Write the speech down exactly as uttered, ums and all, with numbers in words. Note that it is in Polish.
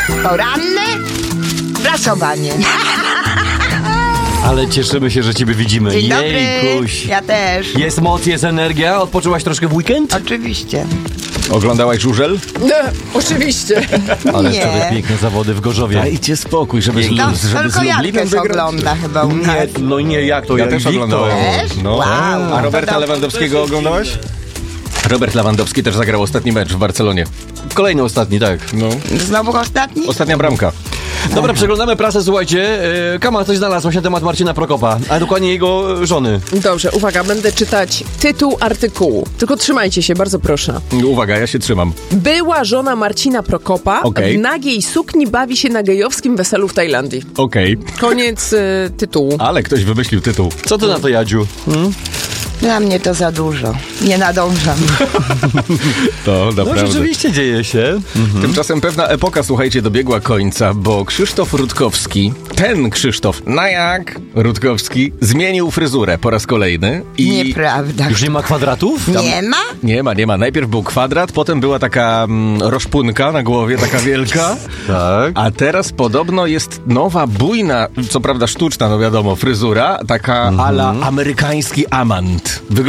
Poranne prasowanie. Ale cieszymy się, że ciebie widzimy. Dzień dobry. Jejkuś. Ja też. Jest moc, jest energia. Odpoczyłaś troszkę w weekend? Oczywiście. Oglądałaś żużel? No, oczywiście. Ale Nie. wczoraj piękne zawody w Gorzowie. Dajcie spokój, żeby, z, No, żeby z tylko Lublinem Jarkę wygrać. ogląda chyba u nas. Nie, no nie, jak to? Ja jak też Wiktor. oglądałem. Też? No. Wow. A Roberta To- Lewandowskiego oglądałaś? Robert Lewandowski też zagrał ostatni mecz w Barcelonie. Kolejny ostatni, tak. No. Znowu ostatni? Ostatnia bramka. Dobra, przeglądamy prasę, słuchajcie. Yy, Kama, coś znalazłaś na temat Marcina Prokopa, a dokładnie jego żony. Dobrze, uwaga, będę czytać tytuł artykułu. Tylko trzymajcie się, bardzo proszę. Uwaga, ja się trzymam. Była żona Marcina Prokopa Okej. w nagiej sukni bawi się na gejowskim weselu w Tajlandii. Okej. Koniec y, tytułu. Ale ktoś wymyślił tytuł. Co ty na to, Jadziu? Dla mnie to za dużo. Nie nadążam. To No naprawdę. rzeczywiście dzieje się. Tymczasem pewna epoka, słuchajcie, dobiegła końca, bo Krzysztof Rutkowski, ten Krzysztof, na jak Rutkowski, zmienił fryzurę po raz kolejny. I Nieprawda. Już nie ma kwadratów? Nie ma? Nie ma, nie ma. Najpierw był kwadrat, potem była taka mm, roszpunka na głowie, taka wielka. Tak. A teraz podobno jest nowa, bujna, co prawda sztuczna, no wiadomo, fryzura, taka ala amerykański amant. Wygląda